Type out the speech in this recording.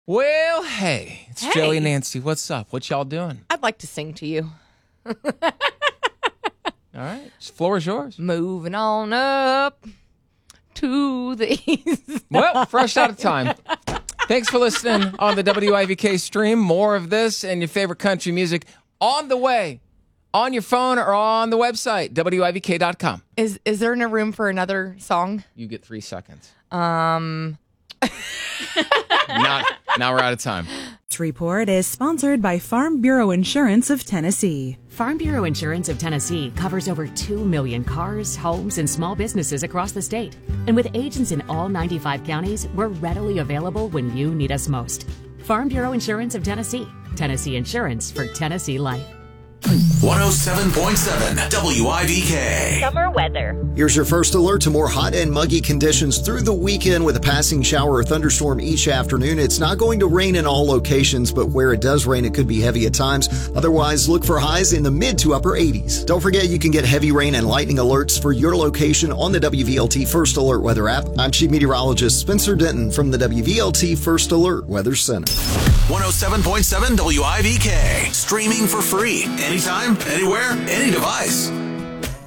Well, hey, it's Hey. Joey and Nancy. What's up? What y'all doing? I'd like to sing to you. All right, the floor is yours. Moving on up to the east. Well, fresh out of time. Thanks for listening on the WIVK stream. More of this and your favorite country music on the way, on your phone or on the website, WIVK.com. Is there no room for another song? You get 3 seconds. Now we're out of time. This report is sponsored by Farm Bureau Insurance of Tennessee. Farm Bureau Insurance of Tennessee covers over 2 million cars, homes, and small businesses across the state. And with agents in all 95 counties, we're readily available when you need us most. Farm Bureau Insurance of Tennessee. Tennessee Insurance for Tennessee Life. 107.7 WIVK. Summer weather. Here's your first alert to more hot and muggy conditions through the weekend with a passing shower or thunderstorm each afternoon. It's not going to rain in all locations, but where it does rain, it could be heavy at times. Otherwise, look for highs in the mid to upper 80s. Don't forget you can get heavy rain and lightning alerts for your location on the WVLT First Alert Weather app. I'm Chief Meteorologist Spencer Denton from the WVLT First Alert Weather Center. 107.7 WIVK. Streaming for free. Anytime, anywhere, any device.